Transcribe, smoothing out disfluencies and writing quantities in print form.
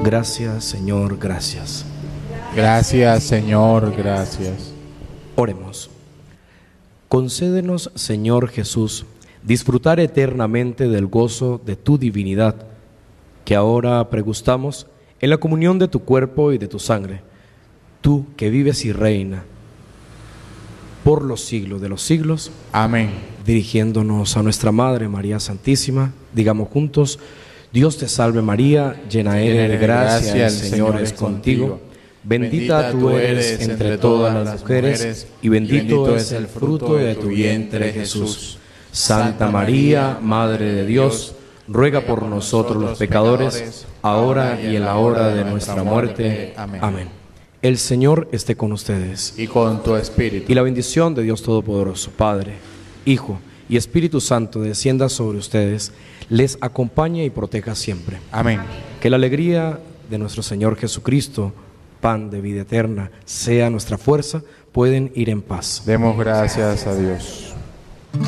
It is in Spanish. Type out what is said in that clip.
Gracias, Señor, gracias. Gracias, Señor, gracias. Oremos. Concédenos, Señor Jesús, disfrutar eternamente del gozo de tu divinidad, que ahora pregustamos en la comunión de tu cuerpo y de tu sangre, tú que vives y reina por los siglos de los siglos. Amén. Dirigiéndonos a nuestra Madre María Santísima, digamos juntos: Dios te salve María, llena eres de gracia, el Señor es contigo. Bendita tú eres entre todas las mujeres, y bendito es el fruto de tu vientre, Jesús. Santa María, Madre de Dios, ruega por nosotros los pecadores, ahora y en la hora de nuestra muerte. Amén. El Señor esté con ustedes. Y con tu espíritu. Y la bendición de Dios Todopoderoso, Padre, Hijo y Espíritu Santo, descienda sobre ustedes, les acompañe y proteja siempre. Amén. Que la alegría de nuestro Señor Jesucristo, pan de vida eterna, sea nuestra fuerza. Pueden ir en paz. Demos gracias a Dios.